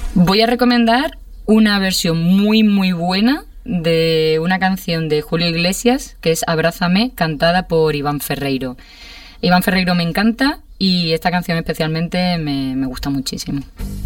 Voy a recomendar una versión muy muy buena de una canción de Julio Iglesias, que es Abrázame, cantada por Iván Ferreiro. Iván Ferreiro me encanta y esta canción especialmente me gusta muchísimo.